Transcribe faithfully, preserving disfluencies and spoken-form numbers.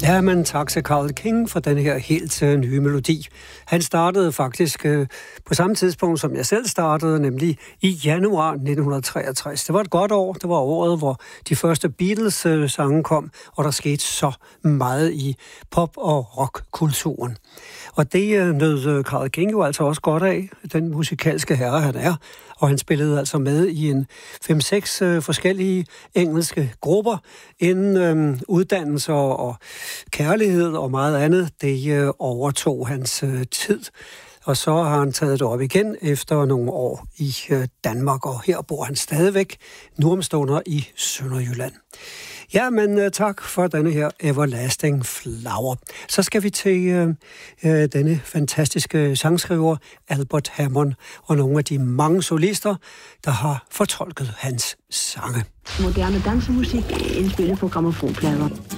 Ja, men tak til Carl King for den her helt uh, nye melodi. Han startede faktisk uh, på samme tidspunkt, som jeg selv startede, nemlig i januar nitten treogtres. Det var et godt år. Det var året, hvor de første Beatles-sange uh, kom, og der skete så meget i pop- og rockkulturen. Og det uh, nød uh, Carl King jo altså også godt af, den musikalske herre han er. Og han spillede altså med i en fem seks øh, forskellige engelske grupper, inden øh, uddannelse og kærlighed og meget andet, det øh, overtog hans øh, tid. Og så har han taget det op igen efter nogle år i øh, Danmark, og her bor han stadigvæk, nu om stunder i Sønderjylland. Ja, men uh, tak for denne her Everlasting Flower. Så skal vi til uh, uh, denne fantastiske sangskriver Albert Hammond og nogle af de mange solister, der har fortolket hans sange. Moderne dansemusik indspillet på grammofonplader.